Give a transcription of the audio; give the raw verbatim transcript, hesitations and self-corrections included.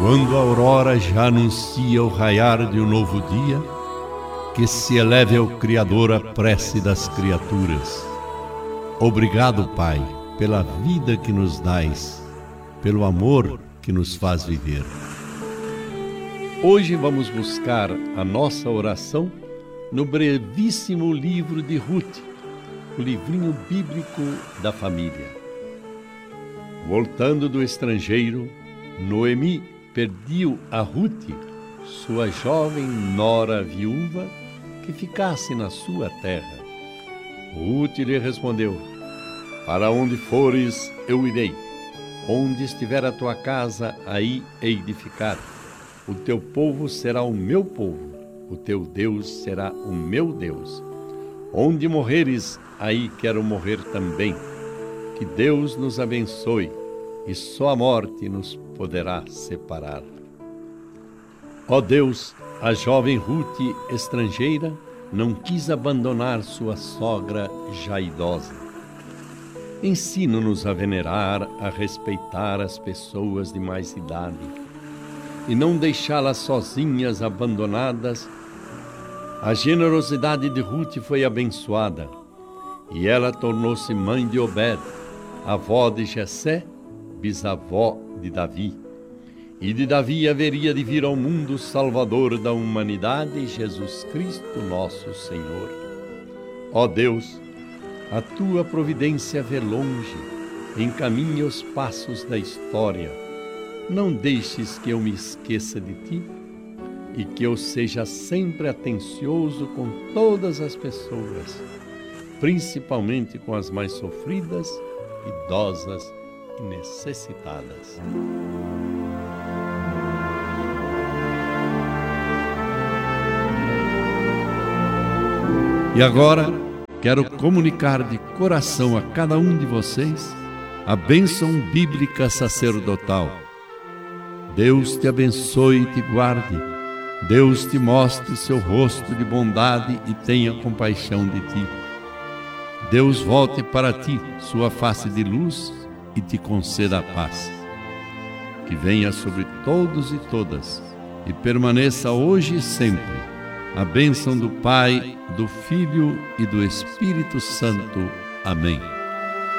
Quando a aurora já anuncia o raiar de um novo dia, que se eleve ao Criador a prece das criaturas. Obrigado, Pai, pela vida que nos dais, pelo amor que nos faz viver. Hoje vamos buscar a nossa oração no brevíssimo livro de Ruth, o livrinho bíblico da família. Voltando do estrangeiro, Noemi pediu a Ruth, sua jovem nora viúva, que ficasse na sua terra. Ruth lhe respondeu: para onde fores, eu irei. Onde estiver a tua casa, aí hei de ficar. O teu povo será o meu povo, o teu Deus será o meu Deus. Onde morreres, aí quero morrer também. Que Deus nos abençoe, e só a morte nos poderá separar. Ó Deus, a jovem Ruth, estrangeira, não quis abandonar sua sogra já idosa. Ensina-nos a venerar, a respeitar as pessoas de mais idade e não deixá-las sozinhas, abandonadas. A generosidade de Ruth foi abençoada e ela tornou-se mãe de Obed, avó de Jessé, bisavó de Davi. E de Davi haveria de vir ao mundo o Salvador da humanidade, Jesus Cristo, nosso Senhor. Ó Deus, a tua providência vê longe, encaminha os passos da história. Não deixes que eu me esqueça de ti e que eu seja sempre atencioso com todas as pessoas, principalmente com as mais sofridas, idosas e necessitadas. E agora, quero comunicar de coração a cada um de vocês a bênção bíblica sacerdotal. Deus te abençoe e te guarde. Deus te mostre seu rosto de bondade e tenha compaixão de ti. Deus volte para ti sua face de luz e te conceda a paz. Que venha sobre todos e todas e permaneça hoje e sempre a bênção do Pai, do Filho e do Espírito Santo. Amém.